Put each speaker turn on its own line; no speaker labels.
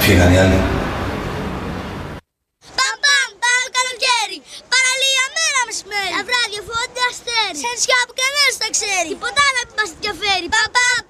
Φύγανε οι άλλοι.
Παμπαμ, πάμε καλοκαίρι. Παραλία μέρα μεσημέρι. Τα βράδια φώτα αστέρι. Σε νησιά που κανένας τα ξέρει. Τίποτα άλλο που μας ενδιαφέρει. Παμπαμ.